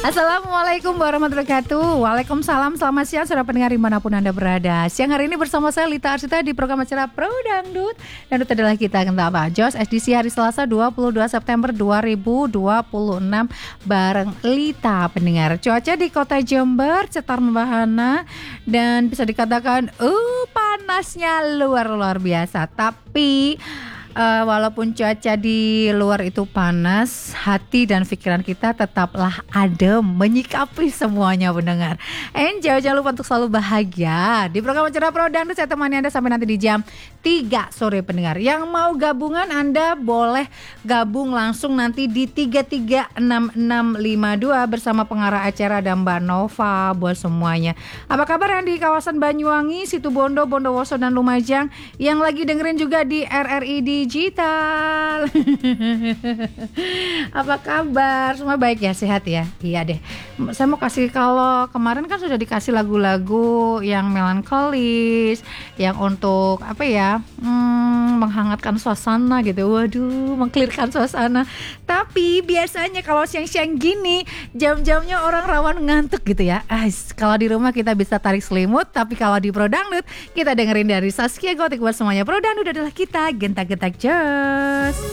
Assalamualaikum warahmatullahi wabarakatuh. Waalaikumsalam, selamat siang saudara pendengar dimanapun Anda berada. Siang hari ini bersama saya Lita Arsita di program acara Pro Dangdut. Dangdut adalah kita Kentaba Jos edisi hari Selasa 22 September 2026 bareng Lita pendengar. Cuaca di kota Jember cetar membahana dan bisa dikatakan panasnya luar biasa. Tapi walaupun cuaca di luar itu panas, hati dan pikiran kita tetaplah adem menyikapi semuanya pendengar. Jangan lupa untuk selalu bahagia. Di program acara Pro Dangdut saya temani Anda sampai nanti di jam 3 sore pendengar. Yang mau gabungan Anda boleh gabung langsung nanti di 336652 bersama pengarah acara dan Mbak Nova buat semuanya. Apa kabar yang di kawasan Banyuwangi, Situbondo, Bondowoso dan Lumajang yang lagi dengerin juga di RRI Digital. Apa kabar? Semua baik ya, sehat ya? Iya deh. Saya mau kasih, kalau kemarin kan sudah dikasih lagu-lagu yang melankolis, yang untuk apa ya? Menghangatkan suasana gitu. Waduh, mengklirkan suasana. Tapi biasanya kalau siang-siang gini, jam-jamnya orang rawan ngantuk gitu ya. Kalau di rumah kita bisa tarik selimut, tapi kalau di Pro Dangdut kita dengerin dari Saskia Gotik buat semuanya. Pro Dangdut adalah kita, gentak-gentak Jos.